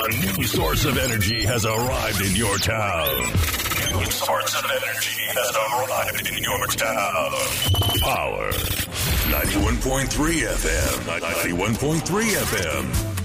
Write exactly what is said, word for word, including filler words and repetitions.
A new source of energy has arrived in your town. New source of energy has arrived in your town. Power. ninety-one point three F M. ninety-one point three F M.